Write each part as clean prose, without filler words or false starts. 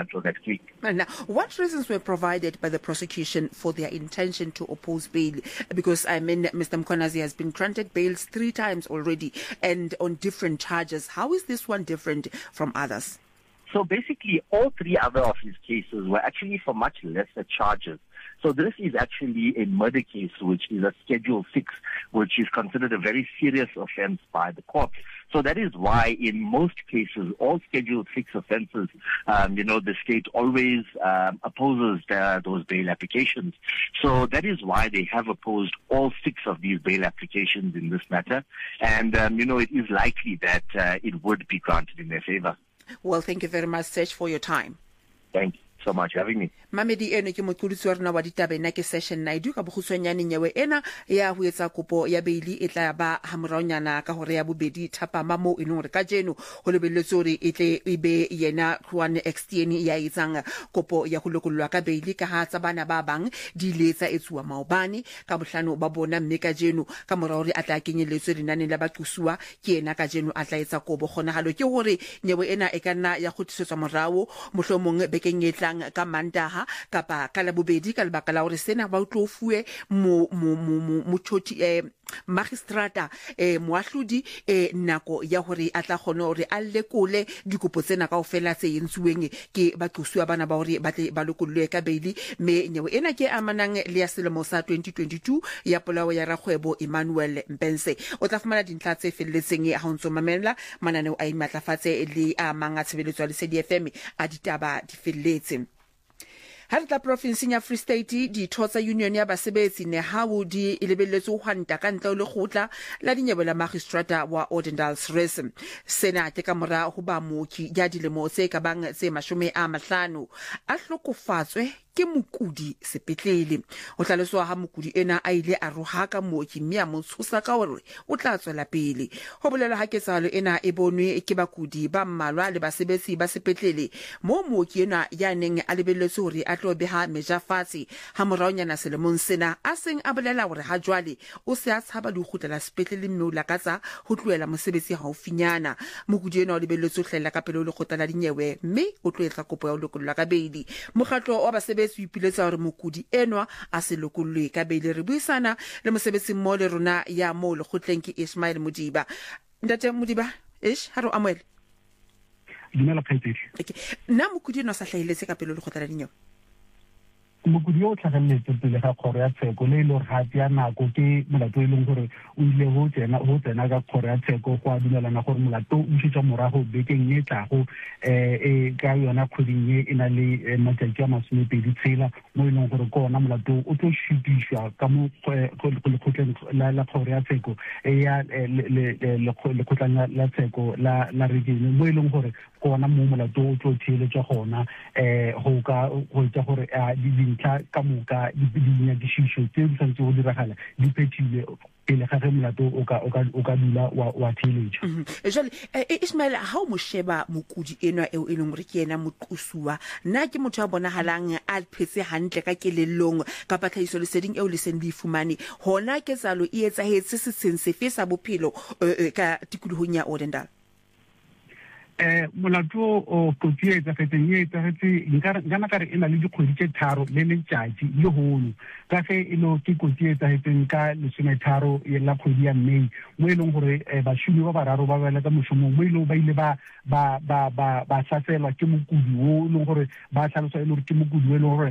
until next week. Now, what reasons were provided by the prosecution for their intention to oppose bail? Because, I mean, Mr. Mkhwanazi has been granted bails 3 times already and on different charges. How is this one different from others? So basically, all 3 other of his cases were actually for much lesser charges. So this is actually a murder case, which is a Schedule 6, which is considered a very serious offense by the court. So that is why in most cases, all Schedule 6 offenses, the state always opposes those bail applications. So that is why they have opposed all 6 of these bail applications in this matter. And, it is likely that it would be granted in their favor. Well, thank you very much, Sesh, for your time. Thank you so much for having me. Mamedi eno ke motlhodisi wa rena wa ditaba ena ke session Naidu ka boguswanyane nyewe ena ya ho etsa kopo ya beili e tla ba hamraonyana ka hore ya bobedi thapama mo enong re ka jeno ho lebelletse hore e tle e be yena Khwane Extieni ya etsang kopo ya ho lokollwa ka beili ka ha tsa bana ba bang di letsa etsuwa maobane ka bohlano ba bona mme ka jeno ka mora hore a tla kenyelletswe dinane la baquswa ke yena ka jeno a tla etsa kobo kgonahalo ke hore nyewe ena e kana ya khotisetswa morao mohlomong bekeng e tlang ka Mantaha kapa ka la bobedi ka lebaka la hore sena ba utlo fuwe magistrata moahlodi nako ya hore a tla kgona hore a lekole dikopo tsena kaofela tse entsuweng ke baqoswa bana ba hore ba tle ba lokollwe ka beili me nyewe ena ke amanang le ya selemo sa 2022 ya polao ya rakgwebo Emmanuel Mpense o tla fumana dintlha tse felletseng ha ntso mamela mananeo a imatlafatse le a manga tshebeletso le CDFM a ditaba di felletse. Ha re tla provinceng ya Free State ditho tsa union ya basebetsi ne hao di lebelletse ho hwanta ka ntle le khotla la dinyewe la magistrata wa Ordendals Res. Sena ke ka mora ho ba mooki ya dilemo tse ka bang tse 50 a hlokofatswe ke mokudi sepetlele o tlaletswa ha mokudi ena a ile a rohaka mooki mme a mo tshosa ka hore o tla tswela pele ho bolela ha ketsalo ena e bonwe ke bakudi ba mmalwa le basebetsi ba sepetlele mo mooki ena ya neng a lebelletse hore a tlo beha meja fatshe ha moraonyana selemong sena a seng a bolela hore ha jwale o se a tshaba le khutlela sepetlele mme o lakatsa ho tloela mosebetsi haufinyana mokudi ena o lebelletse ho hlella ka pele o le khotla dinyewe mme o tlo etsa kopo ya ho lokollwa ka beili mokgatlo wa basebetsi o ipiletsa hore mokudi enwa a se lokollwe ka beili re buisana le mosebetsi mo le rona ya mo le khotleng ke Ismail Modiba ntate Modiba haro amoele dumela khaitsedi na mokudi enwa sa hlahiletse ka pele o le khotla dinyewe mokudi o tlhageletse pele ga kgoro ya tsheko le ile gore ga tia nako ke molato e leng gore o ile ho tsena ka kgoro ya tsheko go a dumelana gore molato o šitša morago bekeng e tlago ka yona kgweding e na le matsatsi a 26 mo e leng gore ke ona molato o tlo šutišwa ka mo lekgotleng la kgoro ya tsheko ya lekgotlang la tsheko la region mo e leng gore ke ona mo molato o tlo theeletša gona go etša gore dintlha ka moka dinyakišišo tse di santse go diragala di phethile pele ga ge molato o ka dula wa theeletša jale Ismail ha o mo sheba mokudi enwa eo e leng gore ke yena moqosuwa nna ke motho a bonahalang a phetse hantle ka kelellong kapa tlhahiso leseding eo le seng le ifumane hona ke tsalo e etsahetse se seng sefe sa bophelo ka tikolohong ya Ordendal molato o kotsi e etsagetse nkana kare e na le dikgwedi tse 3 le letšatši le hono ka ge e lo ke kotsi e etsagetseng ka 13 la kgwedi ya Mei mo e leng gore bašomi ba bararo ba bela ka mošomong mo e leng ba ile ba saselwa ke mokudi o leng gore ba tlhaloswa e le gore ke mokudi o e leng gore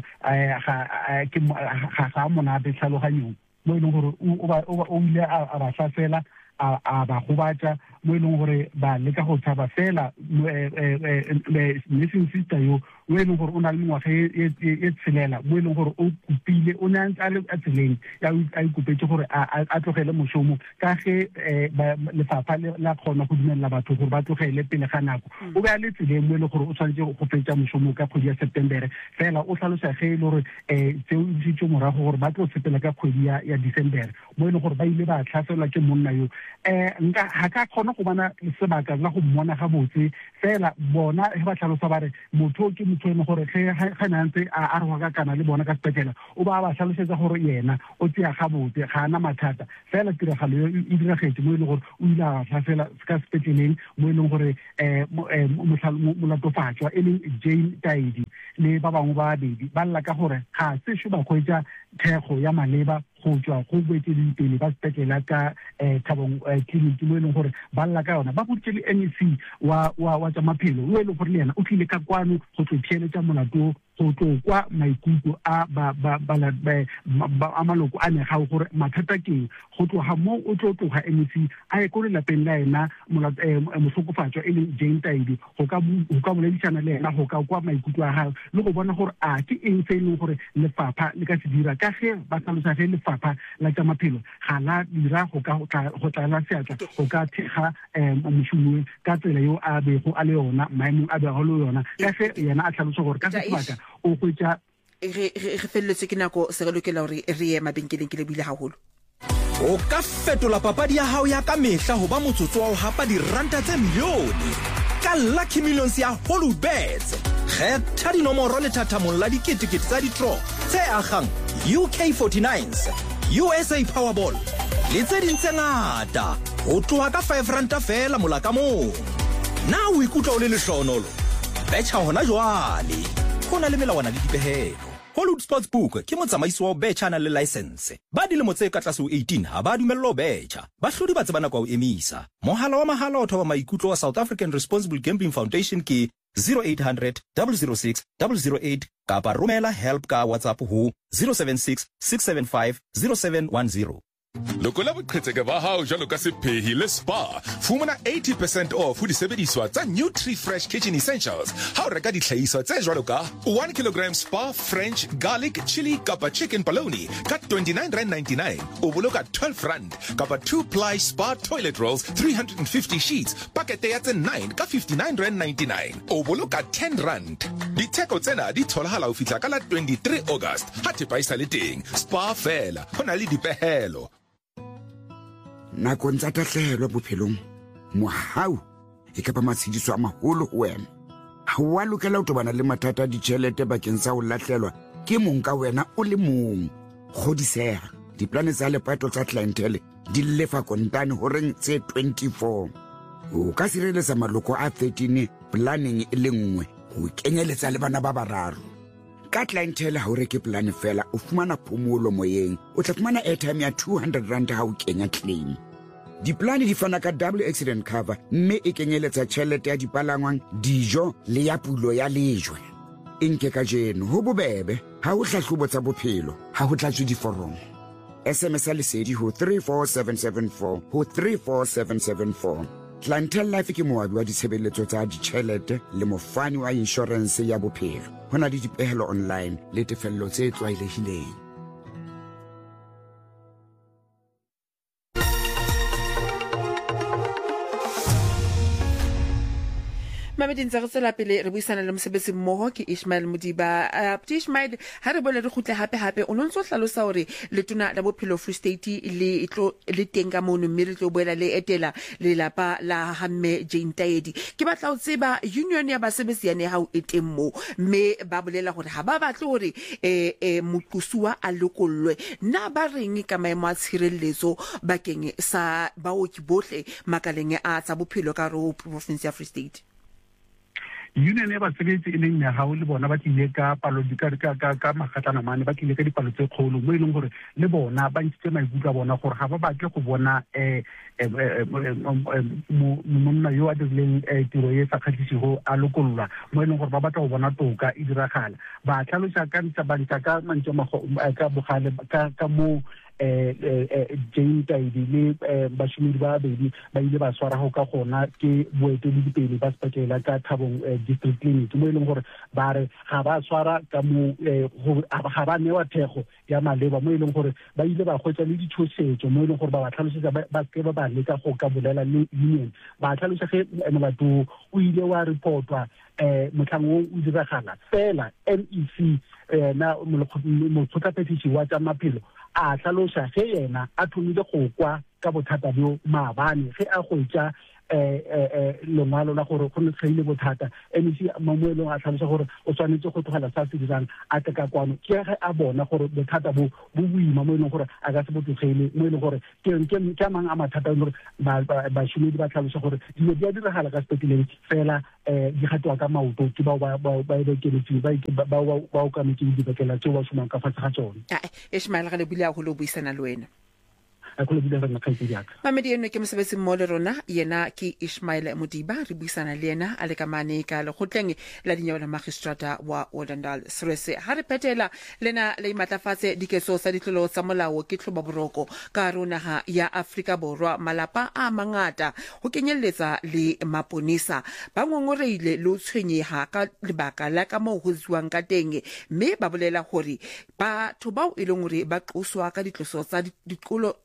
ga monate tlhaloganyong mo e leng gore o ile a ba sasela a ba gobatsa mo e leng gore ba leka go tshaba fela nursing sister yo o e leng gore o na le mengwaga e tshelela mo e leng gore o kupile o ne a le a tseleng ya a ikopetse gore a tlogele mošomo ka ge lefapha la kgona go dumelela batho gore ba tlogele pele ga nako o be a le tseleng mo e leng gore o tshwanetse go fetsa mošomo ka kgwedi ya September fela o tlhalosa ge e le gore tseo di sitse morago gore ba tlo sepela ka kgwedi ya December mo e leng gore ba ile ba tlhaselwa ke monna yo nka ha ka kgona go bana sebaka la go mmona ga botse fela bona he ba tlhalosa ba re motho ke motho ene gore ga nantse a re ga kana le bona ka sepetlela o ba tlhalosetsa gore yena o tseya ga botse ga ana mathata fela tiragalo yo e diragetse mo e leng gore o ile a tlhafela ka sepetleleng mo e leng gore molatofatswa e leng Jane Taidi le ba bangwe ba babedi ba lla ka gore ga se sho ba khwetsa thego ya maleba go tswa go boeteledipele ba sepetlela ka Thabong clinic mo e leng gore ba lla ka yona ba botse le MEC wa tsa maphelo o e leng gore le yena o tlile ka kwano go tlotheletsa molato go tlo kwa maikutlo a maloko a negao gore mathata ke go tloga mo o tlo tloga MEC a e kole lapeng la ena motlhokofatso e leng Jane Taidi go ka boledisana le ena go ka kwa maikutlo a gae le go bona gore a ke eng se e leng gore lefapha le ka se dira ka ge ba tlhalosa ge lefapha la tsa maphelo ga la dira go tla la seatla go ka thega mošomo ka tsela yo a bego a le yona maemong a bego le yona ka ge yena a tlhalosa gore ka sebaka o khwetsa re felletse ke nako se re lokela gore re ye mabenkeleng ke le buile haholo o ka fetola papadi ya hao ya ka mehla ho ba motsotso wa ho hapa diranta tse milione ka Lucky Millions ya Hollywoodbets kgetha dinomoro le thathamong la diketekete tsa di-draw tse agang UK49s USA Powerball le tse ding tse ngata ho tloha ka 5 ranta fela mola ka mong na o ikutlwa o le lehlonolo betcha hona jwale go na le melawana le dipehelo Hollywood Sportsbook ke motsamaisi wa betcha na le license ba dilemo tse ka tlase ho 18 ha ba dumellwa betcha ba hlodi ba tsebana kwa o emisa mohala wa mahala o thoba maikutlo wa South African Responsible Gambling Foundation ke 0800 006 008 kapa romela help ka WhatsApp ho 076 675 0710 Loko la boqhetseke ba hao jalo ka sephehi le spa fumana 80% off ho disebediswa tsa Nutri-Fresh Kitchen Essentials ha o reka dihlahiswa tse jwalo ka 1 kg spa French garlic chili kapa chicken bologna ka R29.99 o boloka R12 kapa 2-ply spa toilet rolls 350 sheets pakete ya tse 9 ka R59.99 o boloka R10 ditheko tsena di tholahala ho fihla ka la 23 August ha thepa isa le teng spa fela hona le dipehelo nako ntse tahlehelo bophelong mohau e ka ba matshidiso a maholo ho wena ha wa lokela ho tobana le mathata a ditjhelete bakeng sa ho lahlelwa ke mong ka wena o le mong godiseha diplane tsa lepato tsa clientele di lefa kontane ho reng tse 24 o ka sireletsa maloko a 13 planning e le nngwe ho kenyeletsa le bana ba bararo ka clientele ha o reke plan fela o fumana phomolo moyeng o tla fumana airtime ya 200 rand ha o kenya claim diplane di fana ka double accident cover mme e kenyeletsa tjhelete ya dipalangwang dijo le ya pulo ya lejwe inke ka jeno ho bobebe ha o hlahlobo tsa bophelo ha ho tlatswe diforomo SMS lesedi ho 34774 ho 34774 Clientele Life ke moabi wa ditshebeletso tsa ditjhelete le mofani wa insurance ya bophelo hona le dipehelo online le tefello tse tlwaelehileng Mamedin tsa re tsela pele re buisana le mosebetsi mmoho ke Ishmael Modiba Ishmael ha re bole re khutle hape o nontso hlalosa hore letona la bophelo Free State le teng ka mono mme re tlo boela le etela le lapa la Hamme Jane Taidi ke batla ho tseba union ya basebetsi ya ne ha o eteng mo mme ba bolela hore ha ba batle hore moqusua a lokollwe na ba reng ka maemo a tshireletso bakeng sa baoki bohle makaleng a tsa bophelo ka ro province ya Free State union ya basebetsi e leng ya hao le bona ba tlile ka palo ka magatlana mane ba tlile ka dipalo tse kgolo mo e leng gore le bona ba ntse maikutlo a bona gore ga ba batle go bona monna yo a dirileng tiro e sa kgatlhisego a lokollwa mo e leng gore ba batla go bona toka e diragala ba tlhalosa ka ntse ba ntse ka mantse ka bogale ka mo Jane Taidi le bashimedi ba babedi ba ile ba swara go ka gona ke boeteledipele ba sepetlela ka Thabong district clinic mo e leng gore ba re ga ba swara ka mo ga ba newa thego ya maleba mo e leng gore ba ile ba khotsa le ditshosetso mo e leng gore ba tlhalosetsa ba ke ba leka go ka bolela le union ba tlhalosetsa ge molato o ile wa reportwa motlhango o diragala fela MEC na motlhotlaphethiši wa tsa maphelo a tlhalosa ge yena a thomile go kwa ka bothata bo maabane ge a go tsa lengwalo la gore go tlhaile bothata MEC mamoelong a tlhalosa gore o tshwanetse go tlogela sa se dirang a tle ka kwano ke ge a bona gore bothata bo boima mo e leng gore a ka se botlogele mo e leng gore ke mang a mathata gore bašomedi ba tlhalosa gore dilo di a diragala ka sepetleleng fela di gatiwa ka maoto ke bao ba ekeletseng ba okametseng dipetlela tseo ba šomang ka fatshe ga tsone Ishmael ga le bile a go lo buisana le wena Mamedi eno ke mosebetsi mmo le rona yena ke Ishmael Modiba re buisana le yena a le ka mane ka lekgotleng la dinyewe la magistrata wa Odendaal Seretse ha re phetela lena le matlafatse dikeso sa ditlolo tsa molao ke tlhoba boroko ka ronaga ya Afrika Borwa malapa a mangata go kenyeletsa le maponisa ba ngongoreile le tshwenyega ka lebaka la ka mo go ziwang ka teng mme ba bolela gore batho bao e leng gore ba qoswa ka ditloso tsa ditlolo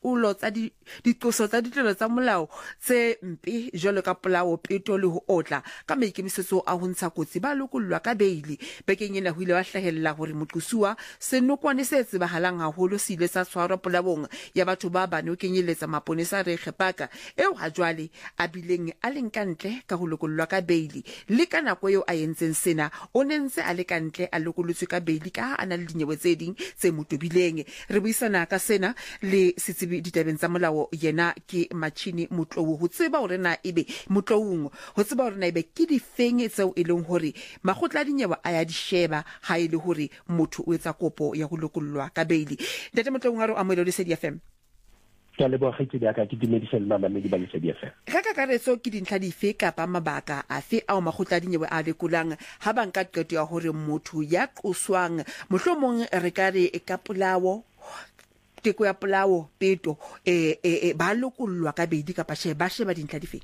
tsa ditlolo tsa molao tse mpe jalo ka polao peto le ho otla ka maikemisetso a ho ntsha kotsi ba lokollwa ka beili bekeng ena ho ile wa hlahella hore moqosuwa senokwane se tsebahalang haholo se ile sa tshwarwa polaong ya batho ba bane o kenyeletsa maponesa re khepaka eo ha jwale a bileng a leng kantle ka ho lokollwa ka beili le ka nako eo a yentseng sena o nentse a le kantle a lokolotswe ka beili ka ha ana le dinyewe tse ding tse motobileng re buisana ka sena le setsibi ditabeng tsa molao yena ke Matšhini Motlou ho tseba hore na ebe Motloung ho tseba hore na ebe ke difeng tseo e leng hore magotla dinyewa a ya di sheba ha ile hore motho o etsa kopo ya go lokollwa ka beili Ntate Motloung a re amohelo le Lesedi FM ka le bogetse ya ka ke dimedicine mamamedi ba Lesedi FM ka kakaretso ke dintlha dife kapa mabaka afe ao magotla dinyewe a lekolang ha ba nka qeto ya hore motho ya qoswang mohlomong re ka re ka polao teko ya polao peto ba lokollwa ka beidi kapa ba sheba dintlha dife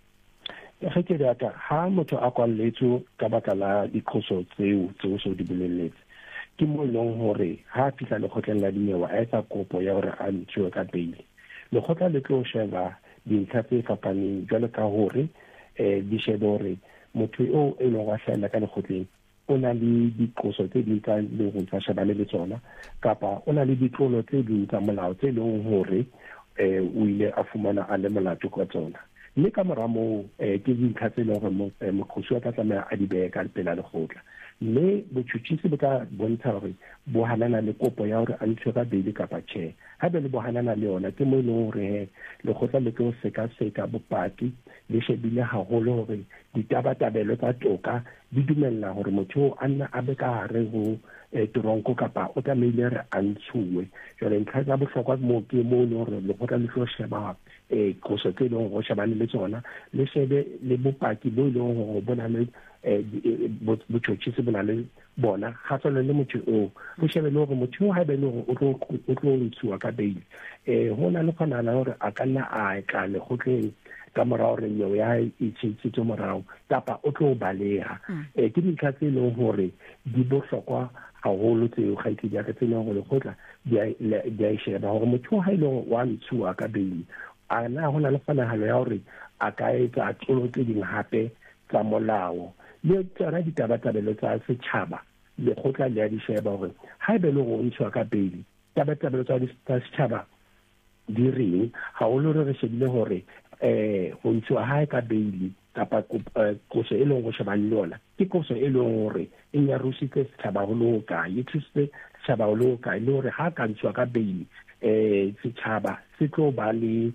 ge ke data ha motho a kwalletswe ka baka la dikgoso tseo so di boleletse ke mo leng hore ha fihla lekgotleng la dinyewa a etsa kopo ya hore a ntshiwe ka beili lekgotla le tlo sheba dintlha tse fapaneng jwalo ka hore di shebe hore motho o e leng wa hlahella ka lekgotleng o na le dikoso tse ding tsa le go tsa shebane le tsona kapa o na le ditlolo tse ding tsa molao tse leng hore o ile a fumana a le molato ka tsona mme ka mora moo ke dintlha tse leng hore mokgosi wa tla tlameha a di behe ka pela lekgotla mme botjhutjhisi bo ka bontsha hore bo hanana le kopo ya hore a ntshwe ka beili kapa tjhe haebe le bo hanana le yona ke mo e leng hore lekgotla le tlo seka bopaki le shebile haholo hore ditabatabelo tsa toka di dumella hore motho a nna a be ka hare ho toronko kapa o tlamehile re a ntshuwe jwale ntlha tsa bohlokwa mo ke mo le hore lekgotla le tlo sheba koso tse leng go shebane le tsona le shebe le bopaki bo ile go bona le botjhutjhisi bona le bona ga tsone le motho o shebe le gore motho ha be le gore o tlo ntshuwa ka beili ho na le kgonana hore a ka nna a ka le gotleng ka morao re nyewe ya itshitse morao kapa o tlo baleha ke dintlha tse leng hore di bohlokwa haholo tseo ga itse ya ka tsena go le gotla di a sheba hore motho ha ile wa ntshuwa ka beili a na ho na le kgonahalo ya hore a ka etsa tlolo tse ding hape tsa molao le tsara ditabatabelo tsa setšhaba lekgotla le a di sheba hore ha ebe le go ntshwa ka beili tabatabelo tsa setšhaba di reng haholo re shebile hore go ntshwa ha ka beili kapa koso e leng go shebane le yona ke koso e leng hore e nyarositse setšhaba go le ka e thusitse setšhaba go le ka le hore ha ka ntshwa ka beili setšhaba se tlo ba le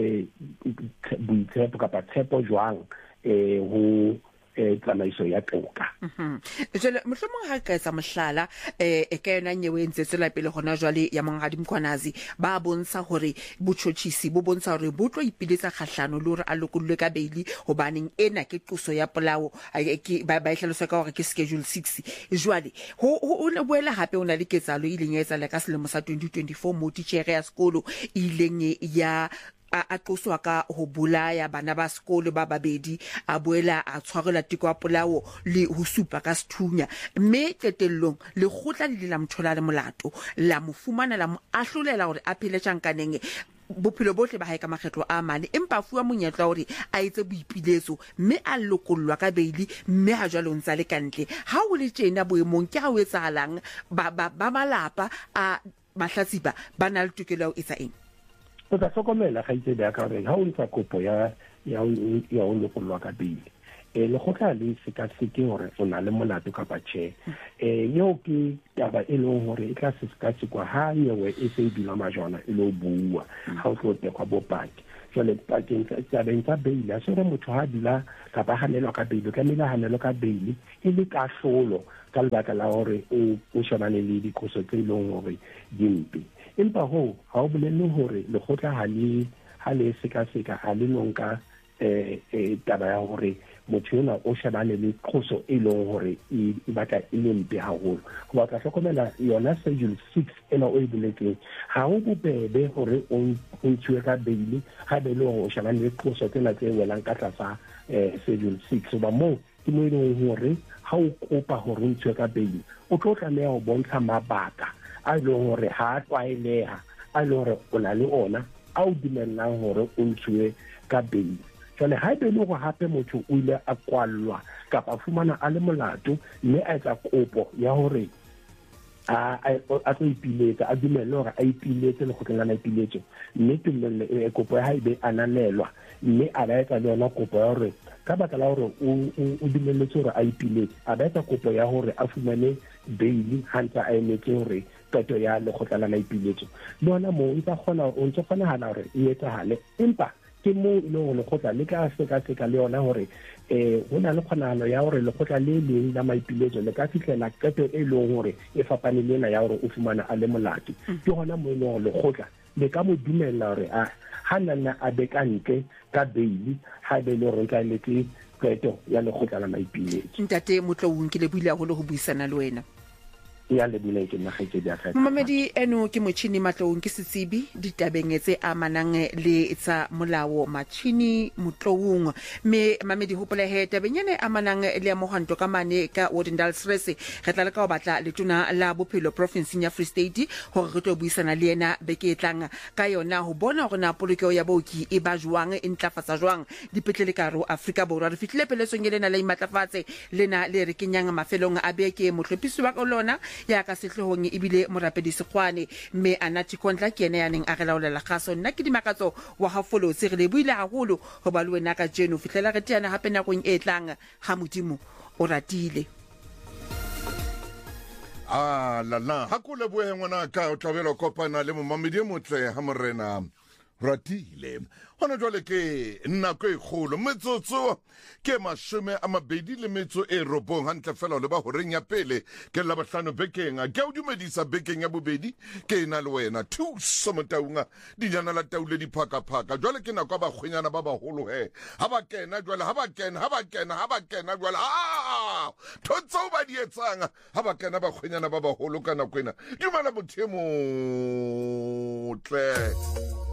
boitshepo kapa tshepo jwang ho tsamaiso ya toka jwale mohlomong ha ka etsa mohlala ka yona nyewe ntse tsela pele gona jwale ya Monghadi Mkhwanazi ba bontsha hore botjhotjhisi bo bontsha hore bo tlo ipiletsa kgahlano le hore a lokollwe ka beili hobaneng ena ke qoso ya polao ba ihlalosa ka hore ke schedule 6 jwale ho boela hape ona le ketsalo ileng ya etsa le ka selemo sa 2024 mo titjhere ya sekolo ileng ya a qoswa ka ho bolaya bana ba sekolo ba babedi a boela a tshwarela tiko ya polao le ho supa ka sethunya mme qetellong le khotla le la mthola le molato la mofumana la mo ahlolela hore a phele tjankaneng bophelo bohle ba hae ka makgetlo a mane empa fuwa monyetla hore a etse boipiletso mme a lokollwa ka beili mme ha jwale o ntsa le kantle ha o le tjena boemong ke ha o etsahalang ba malapa a mahlatsipa ba na le tokelo ya ho etsa eng o tla hlokomela ga itse ya ka gore ha o ntsa kopo ya ya o lokolwa ka beile le go tla le sekaseke gore o na le molato kapa tšhe yeo ke taba e leng gore e tla se sekasekwa ha nyewe e se e dula majwana e le o bua ga o tlo tekwa bopaki jale pakeng tabeng tsa beile a se gore motho ha dula kapa ganelwa ka beile ka mele ganelwa ka beile e le kahlolo ka lebaka la gore o shebane le dikoso tse e leng gore dimpe empa ho ha o bolele gore lekgotla ha le sekaseka ha le nonka taba ya gore motho yona o shebane le qoso e leng gore e batla e le mpe haholo go batla hlokomela yona schedule 6 ena o e boletseng ha o bobebe gore o ntshwe ka beile ha be le go shebane le qoso tsena tse welang ka tlasa schedule 6 ba mo ke mo e leng gore ha o kopa gore o ntshwe ka beile o tlo tlameha go bontsha mabaka a e leng gore ha a tlwaeleha a e leng gore o na le ona a o dumellang gore o ntshwe ka beile jale ha ebe le go hape motho o ile a kwallwa kapa fumana a le molato mme a etsa kopo ya gore a tlo ipiletsa a dumelle gore a ipiletse le go tlana ipiletso mme tumelle kopo ya haebe ananelwa mme a ba etsa le yona kopo ya gore ka baka la gore o dumelletse gore a ipiletse a ba etsa kopo ya gore a fumane beili ha ntse a emetse gore peto ya le go tlana ipiletso le yona mo e tla kgona o ntse kgonagala gore e etsagale empa ke mo ile go lekgotla le ka seka le yona gore go na le kgonagalo ya gore lekgotla le leng la maipiletso le ka fitlhela keto e leng gore e fapane le ena ya gore o fumana a le molato ke gona mo e leng gore lekgotla le ka mo dumella gore ha nna a bekantle ka beili ha be le gore ka letse keto ya lekgotla la maipiletso ntate Motlou ke le buile go le go buisana le wena ya le bile ke nagetse dia ka Mamedi eno ke motšhini Matlou ke setsibi ditabeng tse amanang le tsa molao matšhini Motlou me Mamedi hopola he tabenyane amanang le mohanto ka mane ka Wodendal Stress re tla le ka o batla letona la bophelo province ya Free State hore re tlo buisana le yena beke tlang ka yona ho bona gore na polokeo ya boki e ba jwang e ntlafatsa jwang dipetlele ka ro Afrika Borwa re fitlile peletsong lena le imatlafatse lena le re kenyang mafelong a beke motlhopisi wa lona ya ka setlhong ebile morapedi sekgwane mme Anati Kontla ke ene ya neng a re laolela gaso nna ke dimakatso wa hafolo se re le buile haholo go ba le wena ka jeno fitlela re tiana hape nakong e tlang ha modimo o ratile la ha kule boe ngwana ka o tlabela kopana le Mamedi motle ha morena ratile hona jwale ke nna ko e kholo metsotso ke mashome a mabedi le metso e robong hantle fela le ba horeng ya pele ke la bahlano bekeng a ke o dumedisa bekeng ya bobedi ke na le wena thuso motaunga dijana la taule di phaka jwale ke na kwa ba khwenyana ba baholo he ha ba kena jwale ha ba kena jwale thotso ba di etsanga ha ba kena ba khwenyana ba baholo kana kwena dumela mothemo tle